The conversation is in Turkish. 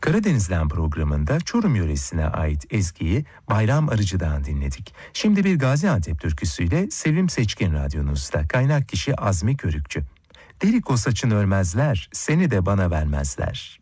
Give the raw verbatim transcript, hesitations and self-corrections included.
Karadeniz'den programında Çorum yöresine ait ezgiyi Bayram Arıcı'dan dinledik. Şimdi bir Gaziantep türküsüyle Sevim Seçkin radyonuzda. Kaynak kişi Azmi Körükçü. Derik o saçın örmezler, seni de bana vermezler.